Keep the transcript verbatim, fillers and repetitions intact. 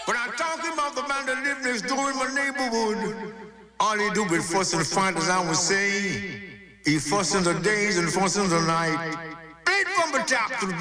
When I'm talking about the man that live next door in my neighborhood, all he do is fuss and fight, as I was saying. He fuss in the days and fuss in the night. Played from the top to the